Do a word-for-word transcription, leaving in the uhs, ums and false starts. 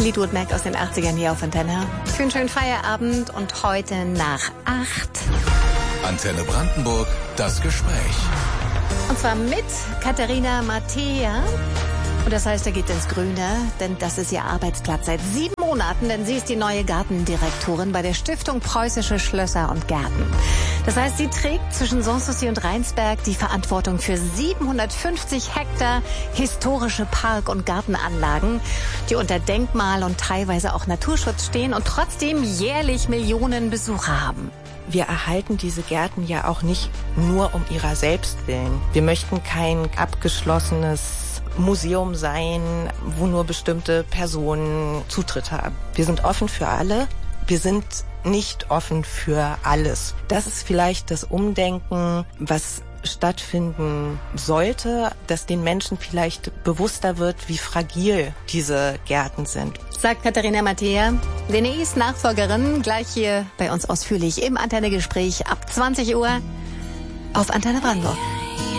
Fleetwood Mac aus den achtzigern hier auf Antenne. Für einen schönen Feierabend und heute nach acht. Antenne Brandenburg, das Gespräch. Und zwar mit Katharina Mattea. Und das heißt, er geht ins Grüne, denn das ist ihr Arbeitsplatz seit sieben Monaten, denn sie ist die neue Gartendirektorin bei der Stiftung Preußische Schlösser und Gärten. Das heißt, sie trägt zwischen Sanssouci und Rheinsberg die Verantwortung für siebenhundertfünfzig Hektar historische Park- und Gartenanlagen, die unter Denkmal und teilweise auch Naturschutz stehen und trotzdem jährlich Millionen Besucher haben. Wir erhalten diese Gärten ja auch nicht nur um ihrer selbst willen. Wir möchten kein abgeschlossenes Museum sein, wo nur bestimmte Personen Zutritt haben. Wir sind offen für alle. Wir sind nicht offen für alles. Das ist vielleicht das Umdenken, was stattfinden sollte, dass den Menschen vielleicht bewusster wird, wie fragil diese Gärten sind. Sagt Katharina Mattea, Lenees Nachfolgerin, gleich hier bei uns ausführlich im Antenne-Gespräch ab zwanzig Uhr auf Antenne Brandenburg.